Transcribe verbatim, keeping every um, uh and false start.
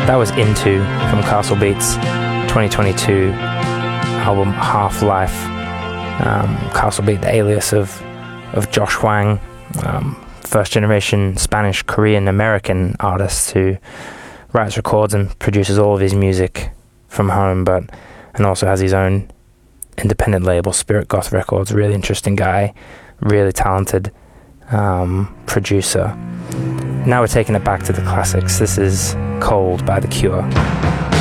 That was Into from Castle Beats' twenty twenty-two album Half-Life. Um, Castle Beat, the alias of, of Josh Wang, um, first generation Spanish, Korean, American artist who writes, records and produces all of his music from home, but and also has his own independent label, Spirit Goth Records. Really interesting guy, really talented um, producer. Now we're taking it back to the classics. This is Cold by The Cure.